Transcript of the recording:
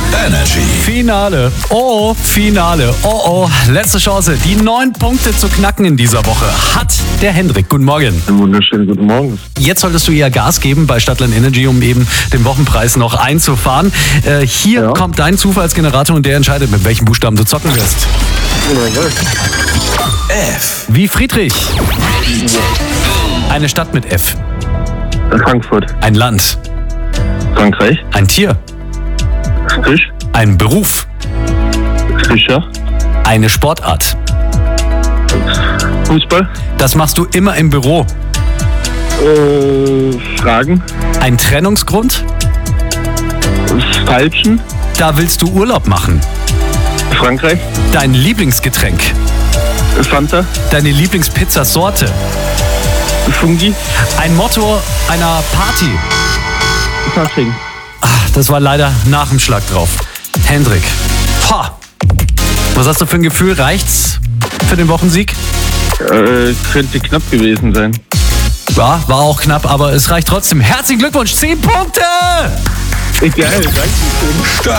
Energy. Finale. Oh, Finale. Oh, letzte Chance. Die 9 Punkte zu knacken in dieser Woche hat der Hendrik. Guten Morgen. Einen wunderschönen guten Morgen. Jetzt solltest du ja Gas geben bei Stadtland Energy, um eben den Wochenpreis noch einzufahren. Hier kommt dein Zufallsgenerator und der entscheidet, mit welchem Buchstaben du zocken wirst. F. Wie Friedrich. Eine Stadt mit F. Frankfurt. Ein Land. Frankreich. Ein Tier. Fisch. Ein Beruf. Fischer. Eine Sportart. Fußball. Das machst du immer im Büro. Fragen. Ein Trennungsgrund. Falschen. Da willst du Urlaub machen. Frankreich. Dein Lieblingsgetränk. Fanta. Deine Lieblingspizzasorte. Fungi. Ein Motto einer Party. Fasching. Das war leider nach dem Schlag drauf. Hendrik. Was hast du für ein Gefühl? Reicht's für den Wochensieg? Könnte knapp gewesen sein. Ja, war auch knapp, aber es reicht trotzdem. Herzlichen Glückwunsch, 10 Punkte! Geil, danke schön.